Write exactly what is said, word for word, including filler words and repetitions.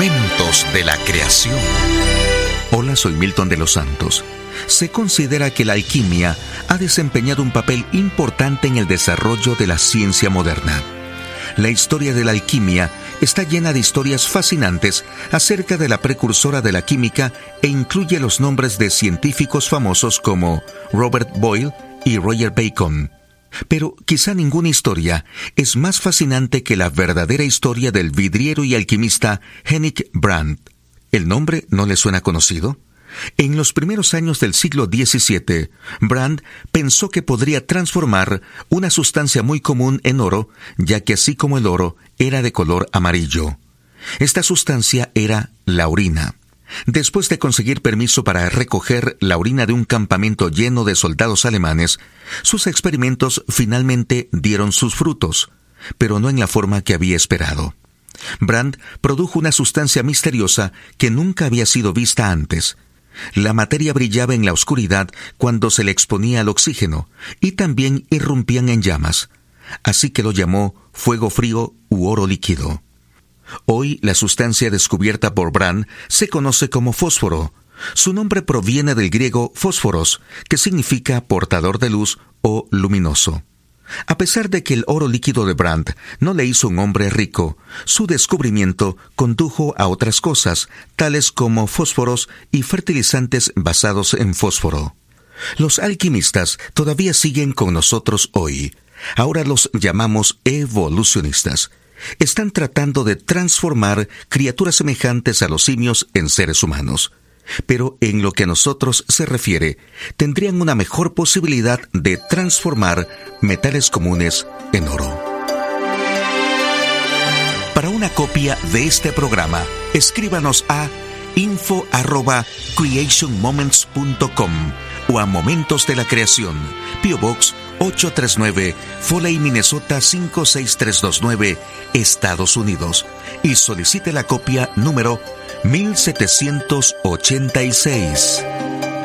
Momentos de la creación. Hola, soy Milton de los Santos. Se considera que la alquimia ha desempeñado un papel importante en el desarrollo de la ciencia moderna. La historia de la alquimia está llena de historias fascinantes acerca de la precursora de la química e incluye los nombres de científicos famosos como Robert Boyle y Roger Bacon. Pero quizá ninguna historia es más fascinante que la verdadera historia del vidriero y alquimista Henrik Brandt. ¿El nombre no le suena conocido? En los primeros años del siglo diecisiete, Brandt pensó que podría transformar una sustancia muy común en oro, ya que así como el oro era de color amarillo. Esta sustancia era la orina. Después de conseguir permiso para recoger la orina de un campamento lleno de soldados alemanes, sus experimentos finalmente dieron sus frutos, pero no en la forma que había esperado. Brandt produjo una sustancia misteriosa que nunca había sido vista antes. La materia brillaba en la oscuridad cuando se le exponía al oxígeno y también irrumpían en llamas. Así que lo llamó fuego frío u oro líquido. Hoy la sustancia descubierta por Brandt se conoce como fósforo. Su nombre proviene del griego fósforos, que significa portador de luz o luminoso. A pesar de que el oro líquido de Brandt no le hizo un hombre rico, su descubrimiento condujo a otras cosas, tales como fósforos y fertilizantes basados en fósforo. Los alquimistas todavía siguen con nosotros hoy. Ahora los llamamos evolucionistas. Están tratando de transformar criaturas semejantes a los simios en seres humanos. Pero en lo que a nosotros se refiere, tendrían una mejor posibilidad de transformar metales comunes en oro. Para una copia de este programa, escríbanos a info arroba creation moments punto com o a Momentos de la Creación, P O Box ocho tres nueve, Foley, Minnesota cinco seis tres dos nueve, Estados Unidos, y solicite la copia número mil setecientos ochenta y seis.